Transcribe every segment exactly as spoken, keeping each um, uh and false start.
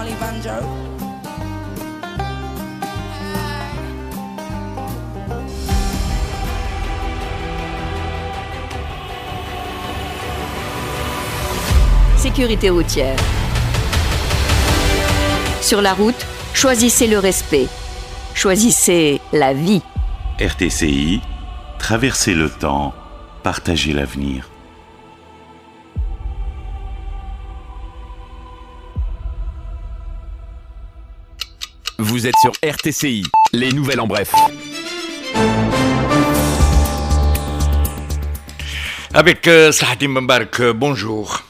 Johnny Banjo. Sécurité routière. Sur la route, choisissez le respect. Choisissez la vie. R T C I, traversez le temps, partagez l'avenir. Vous êtes sur R T C I, les nouvelles en bref. Avec euh, Sahadim Mbarak, euh, bonjour.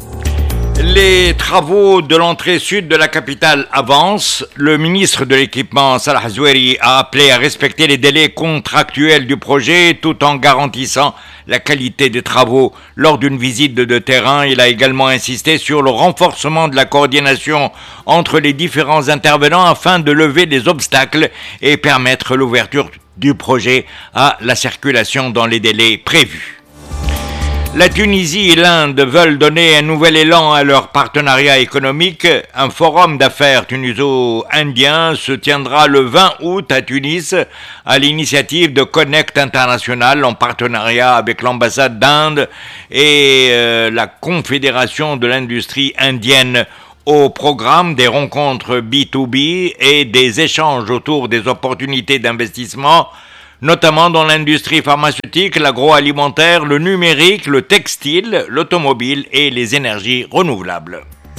Les travaux de l'entrée sud de la capitale avancent. Le ministre de l'Équipement, Salah Zoueri, a appelé à respecter les délais contractuels du projet tout en garantissant la qualité des travaux. Lors d'une visite de, de terrain, il a également insisté sur le renforcement de la coordination entre les différents intervenants afin de lever les obstacles et permettre l'ouverture du projet à la circulation dans les délais prévus. La Tunisie et l'Inde veulent donner un nouvel élan à leur partenariat économique. Un forum d'affaires tuniso-indien se tiendra le vingt août à Tunis à l'initiative de Connect International en partenariat avec l'ambassade d'Inde et euh, la Confédération de l'industrie indienne. Au programme des rencontres B deux B et des échanges autour des opportunités d'investissement, notamment dans l'industrie pharmaceutique, l'agroalimentaire, le numérique, le textile, l'automobile et les énergies renouvelables.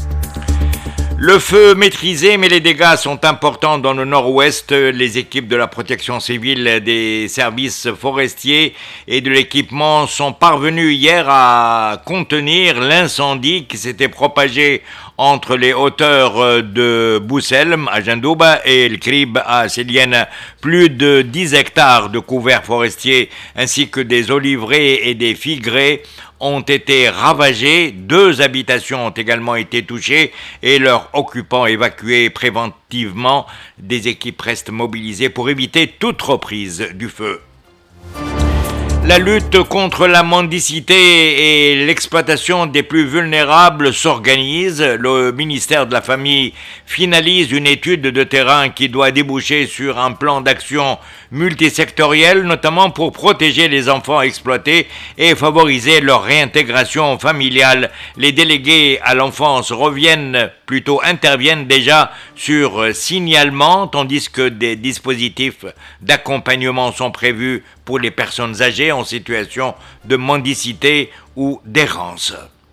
Le feu maîtrisé, mais les dégâts sont importants dans le nord-ouest. Les équipes de la protection civile, des services forestiers et de l'équipement sont parvenues hier à contenir l'incendie qui s'était propagé entre les hauteurs de Bousselm à Jandouba et le Crib à Célienne. Plus de dix hectares de couverts forestiers ainsi que des oliveraies et des figuerets ont été ravagés. Deux habitations ont également été touchées et leurs occupants évacués préventivement. Des équipes restent mobilisées pour éviter toute reprise du feu. La lutte contre la mendicité et l'exploitation des plus vulnérables s'organise. Le ministère de la Famille finalise une étude de terrain qui doit déboucher sur un plan d'action multisectoriel, notamment pour protéger les enfants exploités et favoriser leur réintégration familiale. Les délégués à l'enfance reviennent, plutôt interviennent déjà sur signalement, tandis que des dispositifs d'accompagnement sont prévus pour les personnes âgées en situation de mendicité ou d'errance.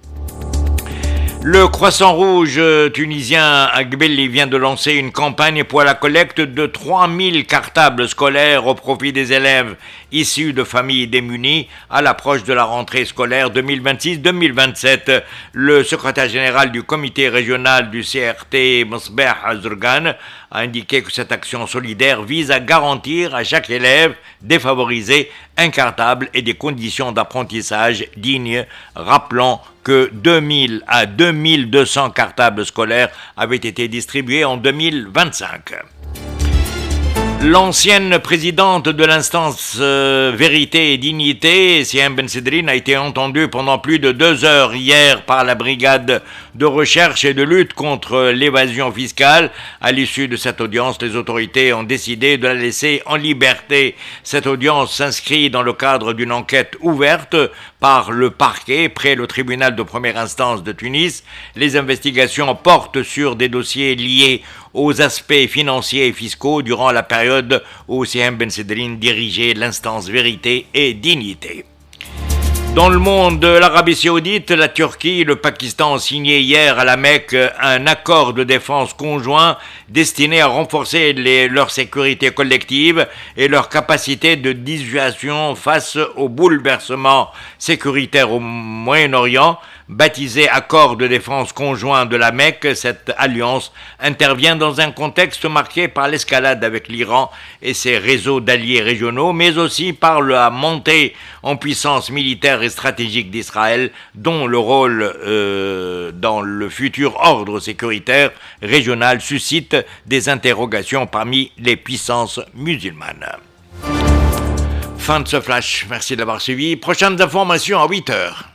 Le Croissant Rouge tunisien Agbelli vient de lancer une campagne pour la collecte de trois mille cartables scolaires au profit des élèves issus de familles démunies à l'approche de la rentrée scolaire deux mille vingt-six deux mille vingt-sept. Le secrétaire général du comité régional du C R T, Msbeh Azurgan, a indiqué que cette action solidaire vise à garantir à chaque élève défavorisé un cartable et des conditions d'apprentissage dignes, rappelant que deux mille à deux mille deux cents cartables scolaires avaient été distribués en deux mille vingt-cinq. L'ancienne présidente de l'instance euh, Vérité et Dignité, Siem Ben Sedrine, a été entendue pendant plus de deux heures hier par la brigade de recherche et de lutte contre l'évasion fiscale. À l'issue de cette audience, les autorités ont décidé de la laisser en liberté. Cette audience s'inscrit dans le cadre d'une enquête ouverte par le parquet près le tribunal de première instance de Tunis. Les investigations portent sur des dossiers liés aux aspects financiers et fiscaux durant la période où Siem Ben Sedrine dirigeait l'instance Vérité et Dignité. Dans le monde de l'Arabie Saoudite, la Turquie et le Pakistan ont signé hier à la Mecque un accord de défense conjoint destiné à renforcer les, leur sécurité collective et leur capacité de dissuasion face aux bouleversements sécuritaires au Moyen-Orient. Baptisé accord de défense conjoint de la Mecque, cette alliance intervient dans un contexte marqué par l'escalade avec l'Iran et ses réseaux d'alliés régionaux, mais aussi par la montée en puissance militaire et stratégique d'Israël, dont le rôle euh, dans le futur ordre sécuritaire régional suscite des interrogations parmi les puissances musulmanes. Fin de ce flash, merci d'avoir suivi. Prochaines informations à huit heures.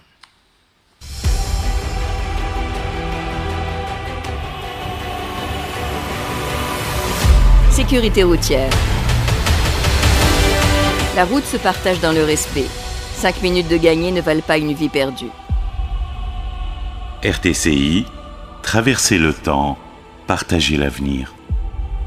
Sécurité routière. La route se partage dans le respect. Cinq minutes de gagné ne valent pas une vie perdue. R T C I, traverser le temps, partager l'avenir.